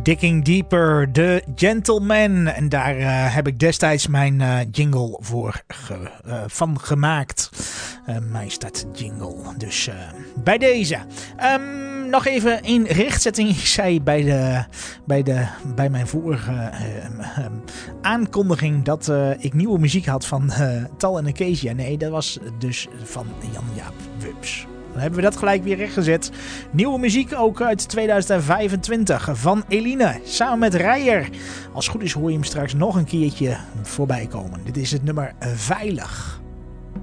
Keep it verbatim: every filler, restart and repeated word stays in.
Digging Deeper, The Gentleman. En daar uh, heb ik destijds mijn uh, jingle voor ge, uh, van gemaakt. Uh, mijn stad jingle. Dus uh, bij deze. Um, nog even in rechtzetting. Ik zei bij, de, bij, de, bij mijn vorige uh, um, aankondiging dat uh, ik nieuwe muziek had van uh, Tal en Acacia. Nee, dat was dus van Jan-Jaap Wubs. Dan hebben we dat gelijk weer rechtgezet. Nieuwe muziek ook uit tweeduizend vijfentwintig van Eline samen met Rijer. Als het goed is hoor je hem straks nog een keertje voorbij komen. Dit is het nummer Veilig.